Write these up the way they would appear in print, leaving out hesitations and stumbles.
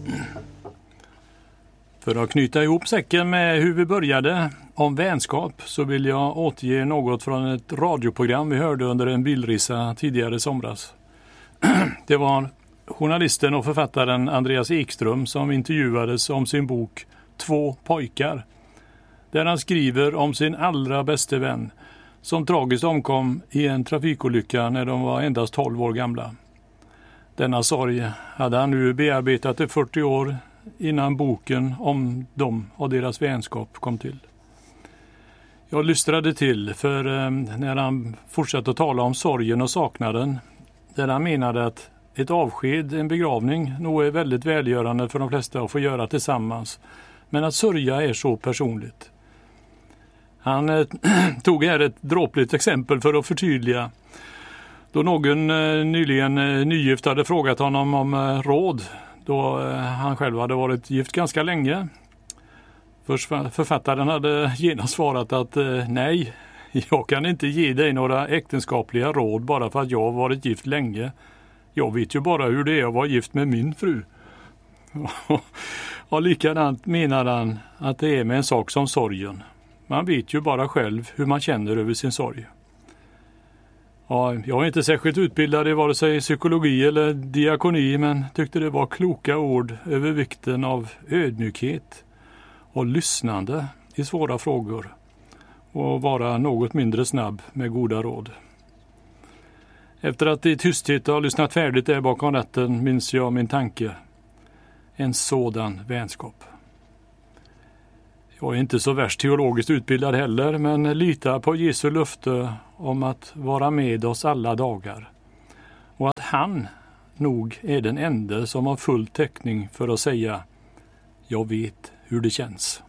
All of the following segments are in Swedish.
För att knyta ihop säcken med hur vi började om vänskap så vill jag återge något från ett radioprogram vi hörde under en bilresa tidigare i somras. Det var journalisten och författaren Andreas Ekström som intervjuades om sin bok Två pojkar, där han skriver om sin allra bäste vän som tragiskt omkom i en trafikolycka när de var endast 12 år gamla. Denna sorg hade han nu bearbetat i 40 år innan boken om dem och deras vänskap kom till. Jag lystrade till för när han fortsatte att tala om sorgen och saknaden, där han menade att ett avsked, en begravning, nog är väldigt välgörande för de flesta att få göra tillsammans, men att sörja är så personligt. Han tog här ett dråpligt exempel för att förtydliga. Då någon nyligen nygift hade frågat honom om råd, då han själv hade varit gift ganska länge. Författaren hade genast svarat att nej, jag kan inte ge dig några äktenskapliga råd bara för att jag har varit gift länge. Jag vet ju bara hur det är att vara gift med min fru. Och likadant menar han att det är med en sak som sorgen. Man vet ju bara själv hur man känner över sin sorg. Ja, jag är inte särskilt utbildad i vare sig psykologi eller diakoni, men tyckte det var kloka ord över vikten av ödmjukhet och lyssnande i svåra frågor och vara något mindre snabb med goda råd. Efter att i tysthet ha lyssnat färdigt där bakom ratten minns jag min tanke. En sådan vänskap. Jag är inte så värst teologiskt utbildad heller, men litar på Jesu löfte om att vara med oss alla dagar. Och att han nog är den enda som har full täckning för att säga jag vet hur det känns.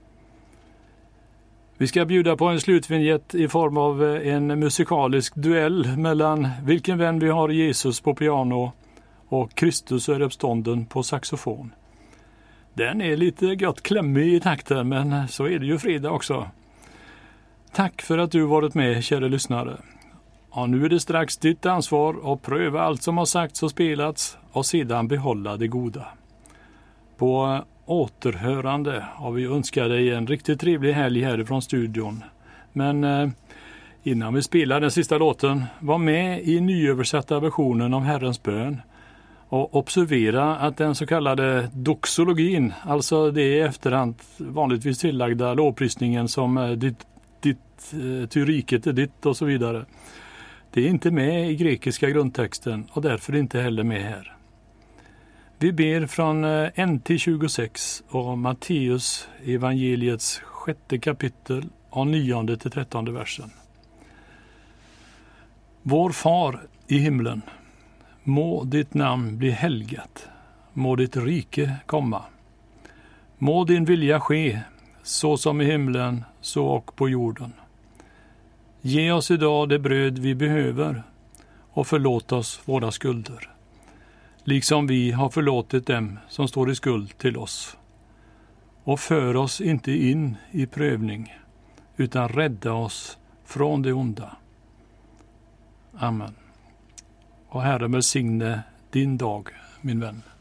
Vi ska bjuda på en slutvinjett i form av en musikalisk duell mellan vilken vän vi har Jesus på piano och Kristus är uppstånden på saxofon. Den är lite gott klämmig i takten, men så är det ju fredag också. Tack för att du varit med, kära lyssnare. Ja, nu är det strax ditt ansvar att pröva allt som har sagts och spelats och sedan behålla det goda. På återhörande har vi önskat dig en riktigt trevlig helg härifrån studion. Men innan vi spelar den sista låten, var med i nyöversatta versionen av Herrens bön. Och observera att den så kallade doxologin, alltså det i efterhand vanligtvis tillagda lovprisningen som ty riket är ditt och så vidare. Det är inte med i grekiska grundtexten och därför inte heller med här. Vi ber från NT26 och Matteus evangeliets 6:e kapitel och 9:e till 13:e versen. Vår far i himlen, må ditt namn bli helgat, må ditt rike komma. Må din vilja ske, så som i himlen, så och på jorden. Ge oss idag det bröd vi behöver och förlåt oss våra skulder, liksom vi har förlåtit dem som står i skuld till oss. Och för oss inte in i prövning, utan rädda oss från det onda. Amen. Och Herre välsigne din dag, min vän.